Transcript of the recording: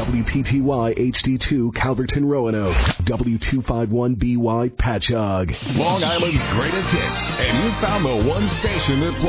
WPTY HD2 Calverton Roanoke, W251BY Patchogue. Long Island's greatest hits, and you found the one station that